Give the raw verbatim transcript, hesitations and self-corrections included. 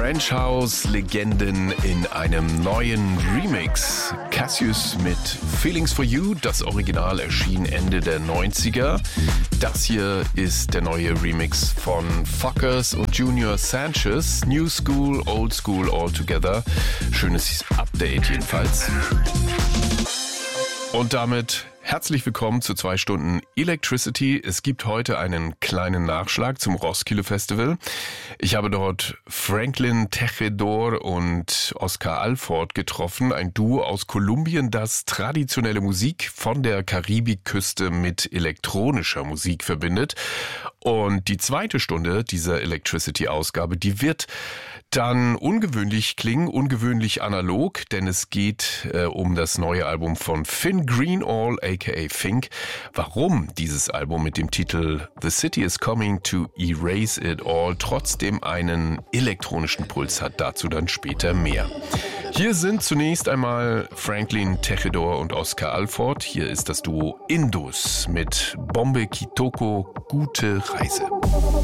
French House-Legenden in einem neuen Remix. Cassius mit Feelings for You, das Original erschien Ende der neunziger. Das hier ist der neue Remix von Fuckers und Junior Sanchez. New School, Old School all together. Schönes Update jedenfalls. Und damit herzlich willkommen zu zwei Stunden Electricity. Es gibt heute einen kleinen Nachschlag zum Roskilde Festival. Ich habe dort Franklin Tejedor und Oscar Alford getroffen, ein Duo aus Kolumbien, das traditionelle Musik von der Karibikküste mit elektronischer Musik verbindet. Und die zweite Stunde dieser Electricity-Ausgabe, die wird dann ungewöhnlich klingen, ungewöhnlich analog, denn es geht äh, um das neue Album von Finn Greenall, aka Fink. Warum dieses Album mit dem Titel The City is Coming to Erase It All trotzdem einen elektronischen Puls hat, dazu dann später mehr. Hier sind zunächst einmal Franklin Tejedor und Oscar Alford. Hier ist das Duo Indus mit Bombe Kitoko, gute Reise.